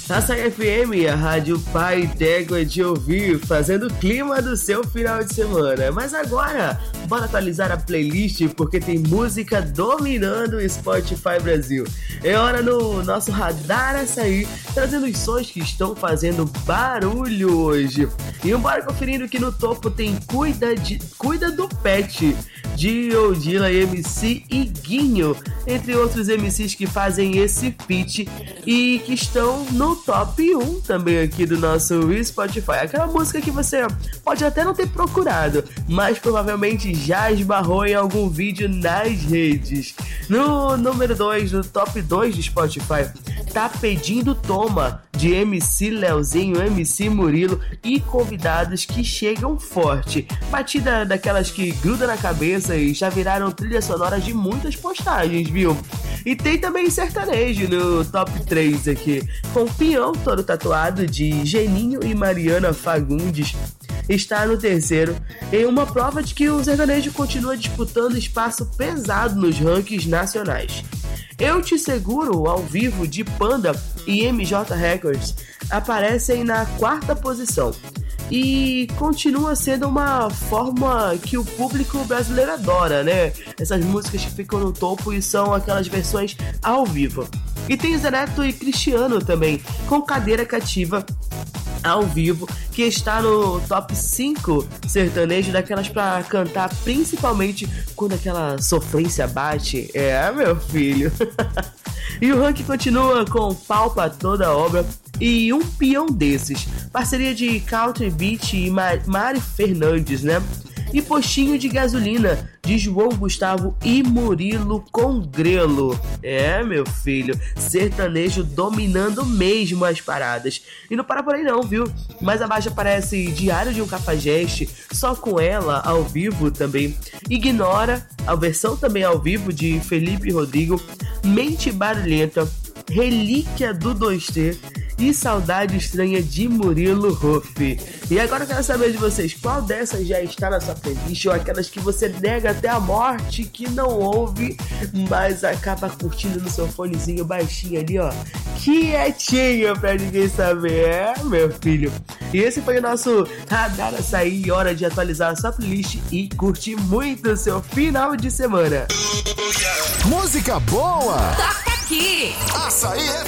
Açaí FM, a rádio pai d'égua de ouvir, fazendo o clima do seu final de semana. Mas agora, bora atualizar a playlist, porque tem música dominando o Spotify Brasil. É hora no nosso Radar Açaí, trazendo os sons que estão fazendo barulho hoje. E bora conferindo que no topo tem Cuida do Pet, de Odila, MC e Guinho, entre outros MCs que fazem esse feat e que estão no top 1 também aqui do nosso Spotify. Aquela música que você pode até não ter procurado, mas provavelmente já esbarrou em algum vídeo nas redes. No número 2, no top 2 do Spotify, Tá Pedindo Toma, de MC Leozinho, MC Murilo e convidados que chegam forte. Batida daquelas que gruda na cabeça e já viraram trilha sonora de muitas postagens, viu? E tem também sertanejo no top 3 aqui, com Pinhão Todo Tatuado, de Geninho e Mariana Fagundes. Está no terceiro, em uma prova de que o sertanejo continua disputando espaço pesado nos rankings nacionais. Eu Te Seguro, ao vivo, de Panda e MJ Records, aparecem na 4ª posição. E continua sendo uma forma que o público brasileiro adora, né? Essas músicas que ficam no topo e são aquelas versões ao vivo. E tem Zé Neto e Cristiano também, com Cadeira Cativa, ao vivo, que está no top 5 sertanejo, daquelas pra cantar principalmente quando aquela sofrência bate. É, meu filho. E o ranking continua com Pau Pra Toda Obra e Um Peão Desses, parceria de Country Beat e Mari Fernandes, né? E Postinho de Gasolina, de João Gustavo e Murilo com Grelo. É, meu filho, sertanejo dominando mesmo as paradas. E não para por aí não, viu? Mais abaixo aparece Diário de um Cafajeste, só com ela, ao vivo também. Ignora, a versão também ao vivo de Felipe Rodrigo. Mente Barulhenta, Relíquia do 2T e Saudade Estranha, de Murilo Huff. E agora eu quero saber de vocês, qual dessas já está na sua playlist, ou aquelas que você nega até a morte, que não ouve, mas acaba curtindo no seu fonezinho baixinho ali, ó, quietinho pra ninguém saber. É, meu filho. E esse foi o nosso Radar Açaí, hora de atualizar a sua playlist e curtir muito o seu final de semana. Música boa! Toca aqui! Açaí